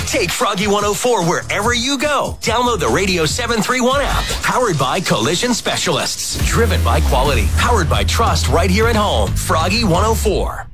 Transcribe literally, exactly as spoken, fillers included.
Take Froggy one oh four wherever you go. Download the Radio seven thirty-one app. Powered by Collision Specialists. Driven by quality. Powered by trust right here at home. Froggy one oh four.